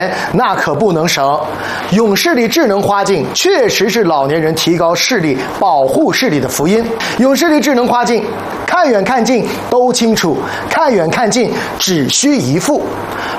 那可不能省。永视力智能花镜确实是老年人提高视力、保护视力的福音。永视力智能花镜，看远看近都清楚，看远看近只需一副。